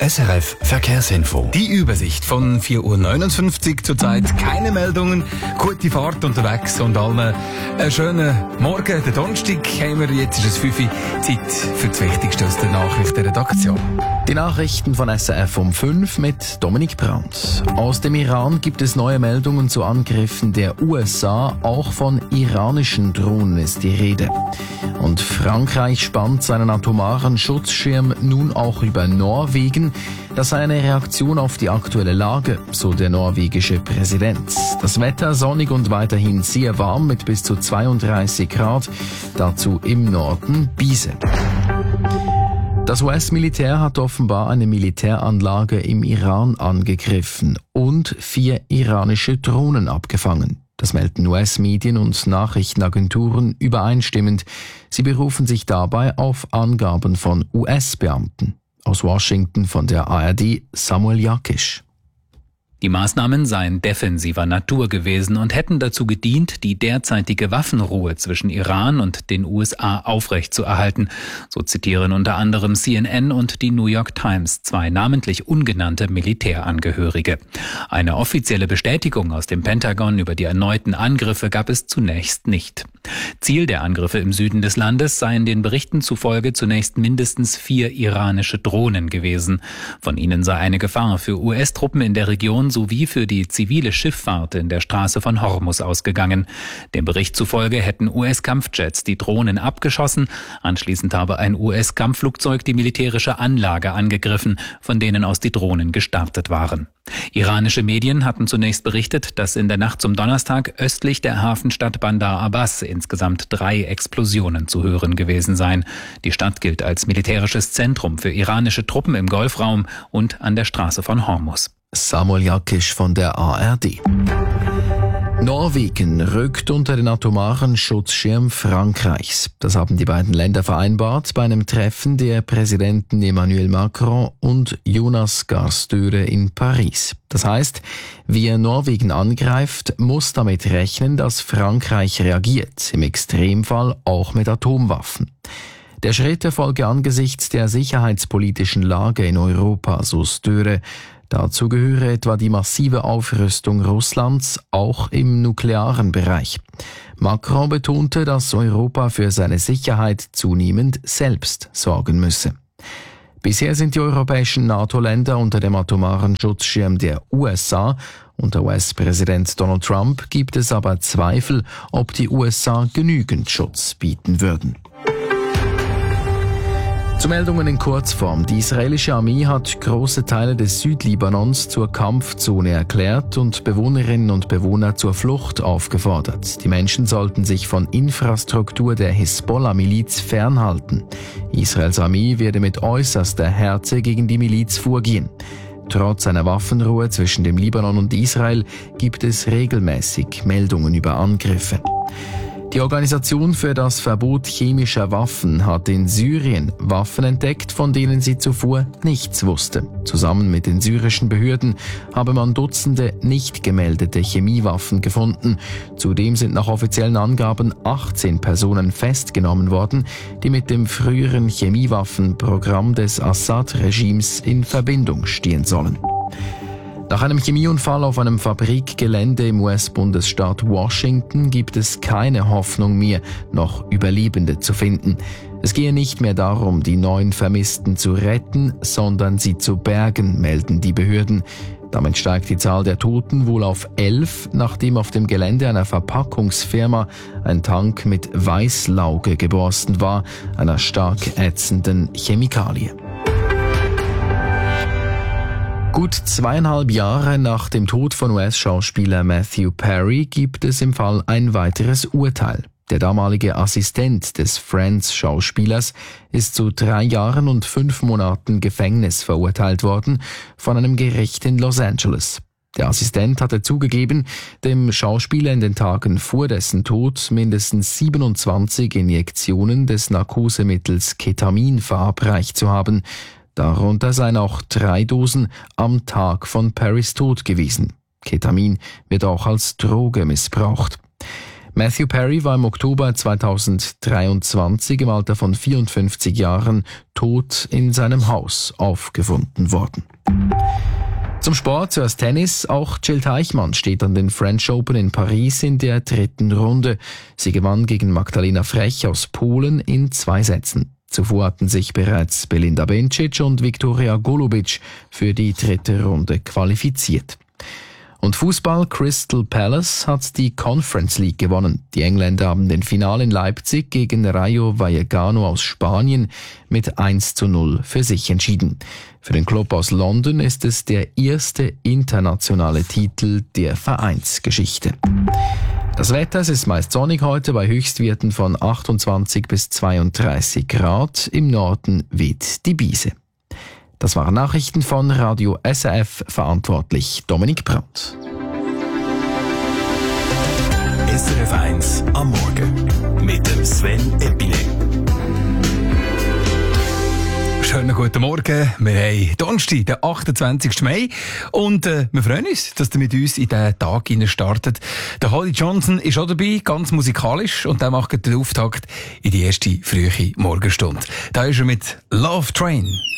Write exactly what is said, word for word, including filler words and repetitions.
S R F Verkehrsinfo. Die Übersicht von vier Uhr neunundfünfzig zurzeit. Keine Meldungen, gute Fahrt unterwegs und allen einen schönen Morgen. Der Donnerstag haben wir, jetzt ist es fünf Uhr, Zeit für das Wichtigste aus der Nachrichtenredaktion. Die Nachrichten von S R F um fünf mit Dominik Brandt. Aus dem Iran gibt es neue Meldungen zu Angriffen der U S A. Auch von iranischen Drohnen ist die Rede. Und Frankreich spannt seinen atomaren Schutzschirm nun auch über Norwegen. Das sei eine Reaktion auf die aktuelle Lage, so der norwegische Präsident. Das Wetter sonnig und weiterhin sehr warm mit bis zu zweiunddreißig Grad. Dazu im Norden Biese. Das U S-Militär hat offenbar eine Militäranlage im Iran angegriffen und vier iranische Drohnen abgefangen. Das melden U S-Medien und Nachrichtenagenturen übereinstimmend. Sie berufen sich dabei auf Angaben von U S-Beamten. Aus Washington von der A R D Samuel Jakisch. Die Maßnahmen seien defensiver Natur gewesen und hätten dazu gedient, die derzeitige Waffenruhe zwischen Iran und den U S A aufrechtzuerhalten. So zitieren unter anderem C N N und die New York Times zwei namentlich ungenannte Militärangehörige. Eine offizielle Bestätigung aus dem Pentagon über die erneuten Angriffe gab es zunächst nicht. Ziel der Angriffe im Süden des Landes seien den Berichten zufolge zunächst mindestens vier iranische Drohnen gewesen. Von ihnen sei eine Gefahr für U S-Truppen in der Region sowie für die zivile Schifffahrt in der Straße von Hormuz ausgegangen. Dem Bericht zufolge hätten U S-Kampfjets die Drohnen abgeschossen. Anschließend habe ein U S-Kampfflugzeug die militärische Anlage angegriffen, von denen aus die Drohnen gestartet waren. Iranische Medien hatten zunächst berichtet, dass in der Nacht zum Donnerstag östlich der Hafenstadt Bandar Abbas insgesamt drei Explosionen zu hören gewesen seien. Die Stadt gilt als militärisches Zentrum für iranische Truppen im Golfraum und an der Straße von Hormuz. Samuel Jakisch von der A R D. Norwegen rückt unter den atomaren Schutzschirm Frankreichs. Das haben die beiden Länder vereinbart bei einem Treffen der Präsidenten Emmanuel Macron und Jonas Gahr Støre in Paris. Das heißt, wer Norwegen angreift, muss damit rechnen, dass Frankreich reagiert, im Extremfall auch mit Atomwaffen. Der Schritt erfolge angesichts der sicherheitspolitischen Lage in Europa, so Støre. Dazu gehöre etwa die massive Aufrüstung Russlands, auch im nuklearen Bereich. Macron betonte, dass Europa für seine Sicherheit zunehmend selbst sorgen müsse. Bisher sind die europäischen NATO-Länder unter dem atomaren Schutzschirm der U S A. Unter U S-Präsident Donald Trump gibt es aber Zweifel, ob die U S A genügend Schutz bieten würden. Zu Meldungen in Kurzform. Die israelische Armee hat große Teile des Südlibanons zur Kampfzone erklärt und Bewohnerinnen und Bewohner zur Flucht aufgefordert. Die Menschen sollten sich von Infrastruktur der Hisbollah-Miliz fernhalten. Israels Armee werde mit äußerster Härte gegen die Miliz vorgehen. Trotz einer Waffenruhe zwischen dem Libanon und Israel gibt es regelmäßig Meldungen über Angriffe. Die Organisation für das Verbot chemischer Waffen hat in Syrien Waffen entdeckt, von denen sie zuvor nichts wusste. Zusammen mit den syrischen Behörden habe man Dutzende nicht gemeldete Chemiewaffen gefunden. Zudem sind nach offiziellen Angaben achtzehn Personen festgenommen worden, die mit dem früheren Chemiewaffenprogramm des Assad-Regimes in Verbindung stehen sollen. Nach einem Chemieunfall auf einem Fabrikgelände im U S-Bundesstaat Washington gibt es keine Hoffnung mehr, noch Überlebende zu finden. Es gehe nicht mehr darum, die neun Vermissten zu retten, sondern sie zu bergen, melden die Behörden. Damit steigt die Zahl der Toten wohl auf elf, nachdem auf dem Gelände einer Verpackungsfirma ein Tank mit Weißlauge geborsten war, einer stark ätzenden Chemikalie. Gut zweieinhalb Jahre nach dem Tod von U S-Schauspieler Matthew Perry gibt es im Fall ein weiteres Urteil. Der damalige Assistent des Friends-Schauspielers ist zu drei Jahren und fünf Monaten Gefängnis verurteilt worden von einem Gericht in Los Angeles. Der Assistent hatte zugegeben, dem Schauspieler in den Tagen vor dessen Tod mindestens siebenundzwanzig Injektionen des Narkosemittels Ketamin verabreicht zu haben. Darunter seien auch drei Dosen am Tag von Perrys Tod gewesen. Ketamin wird auch als Droge missbraucht. Matthew Perry war im Oktober zweitausenddreiundzwanzig im Alter von vierundfünfzig Jahren tot in seinem Haus aufgefunden worden. Zum Sport, zuerst Tennis. Auch Jill Teichmann steht an den French Open in Paris in der dritten Runde. Sie gewann gegen Magdalena Frech aus Polen in zwei Sätzen. Zuvor hatten sich bereits Belinda Bencic und Viktoria Golubic für die dritte Runde qualifiziert. Und Fußball, Crystal Palace hat die Conference League gewonnen. Die Engländer haben den Finale in Leipzig gegen Rayo Vallecano aus Spanien mit eins zu null für sich entschieden. Für den Club aus London ist es der erste internationale Titel der Vereinsgeschichte. Das Wetter, es ist meist sonnig heute bei Höchstwerten von achtundzwanzig bis zweiunddreißig Grad. Im Norden weht die Brise. Das waren Nachrichten von Radio S R F, verantwortlich Dominik Brandt. S R F eins am Morgen mit dem Sven Epine. Schönen guten Morgen. Wir haben Donnerstag, den achtundzwanzigsten Mai. Und äh, wir freuen uns, dass ihr mit uns in diesen Tag startet. Der Holly Johnson ist auch dabei, ganz musikalisch. Und der macht den Auftakt in die erste frühe Morgenstunde. Da ist er mit Love Train.